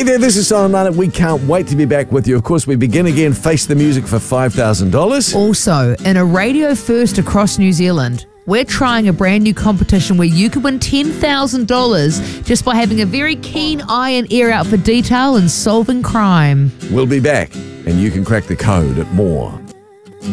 there, this is Silent Night. We can't wait to be back with you. Of course, we begin again, Face the Music for $5,000. Also, in a radio first across New Zealand, we're trying a brand new competition where you could win $10,000 just by having a very keen eye and ear out for detail and solving crime. We'll be back, and you can crack the code at more.